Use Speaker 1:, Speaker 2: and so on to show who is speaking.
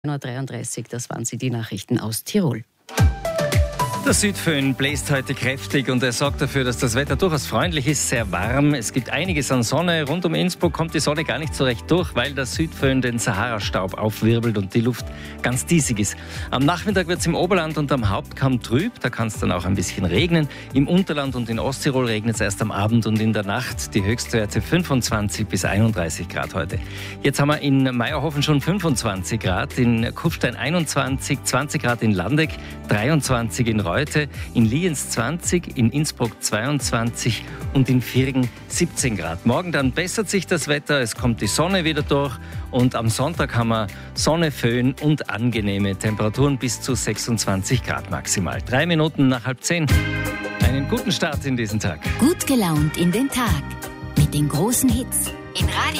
Speaker 1: 9:33 Uhr, das waren die Nachrichten aus Tirol.
Speaker 2: Der Südföhn bläst heute kräftig und er sorgt dafür, dass das Wetter durchaus freundlich ist, sehr warm. Es gibt einiges an Sonne. Rund um Innsbruck kommt die Sonne gar nicht so recht durch, weil der Südföhn den Sahara-Staub aufwirbelt und die Luft ganz diesig ist. Am Nachmittag wird es im Oberland und am Hauptkamm trüb. Da kann es dann auch ein bisschen regnen. Im Unterland und in Osttirol regnet es erst am Abend und in der Nacht. Die Höchstwerte 25 bis 31 Grad heute. Jetzt haben wir in Meierhofen schon 25 Grad, in Kufstein 21, 20 Grad in Landeck, 23 in Reute, in Lienz 20, in Innsbruck 22 und in Virgen 17 Grad. Morgen dann bessert sich das Wetter, es kommt die Sonne wieder durch und am Sonntag haben wir Sonne, Föhn und angenehme Temperaturen bis zu 26 Grad maximal. 3 Minuten nach 9:30. Einen guten Start in diesen Tag.
Speaker 3: Gut gelaunt in den Tag mit den großen Hits in Radio